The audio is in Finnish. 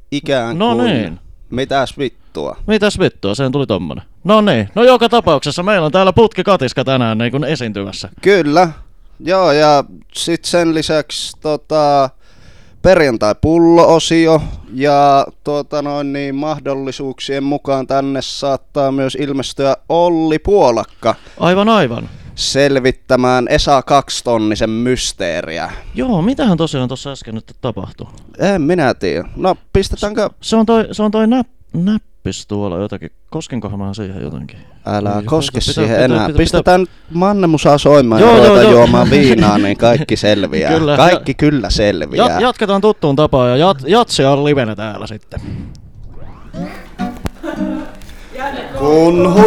ikään No kuin... niin. Mitäs vittua? Mitäs vittua, sen tuli tommonen. No niin, no joka tapauksessa meillä on täällä Putkikatiska tänään niin kuin esiintymässä. Kyllä. Joo, ja sit sen lisäksi perjantai-pullo-osio ja mahdollisuuksien mukaan tänne saattaa myös ilmestyä Olli Puolakka Aivan. selvittämään Esa 2-tonnisen mysteeriä. Joo, mitähän tosiaan tuossa äsken nyt tapahtui? En minä tiedä. No pistetäänkö... Se on toi näppis tuolla jotakin. Koskenkohan mä siihen jotenkin? Älä koske siihen enää. Pistetään Mannemusaa soimaan ja joo. juomaan viinaa, niin kaikki selviää. Kyllä. Kaikki kyllä selviää. Jatketaan tuttuun tapaan ja jatsia on livenä täällä sitten. Kun